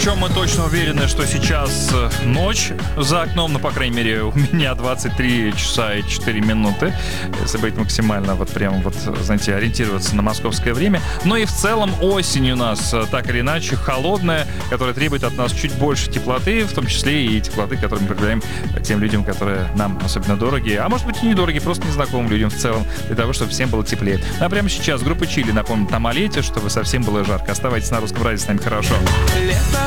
чем мы точно уверены, что сейчас ночь за окном, ну, по крайней мере, у меня 23 часа и 4 минуты, если быть максимально вот прям вот, знаете, ориентироваться на московское время. Но и в целом осень у нас так или иначе холодная, которая требует от нас чуть больше теплоты, в том числе и теплоты, которую мы проявляем тем людям, которые нам особенно дороги, а может быть и недороги, просто незнакомым людям в целом, для того, чтобы всем было теплее. Ну, а прямо сейчас группа Чили напомнит нам о лете, чтобы совсем было жарко. Оставайтесь на Русском радио, с нами хорошо.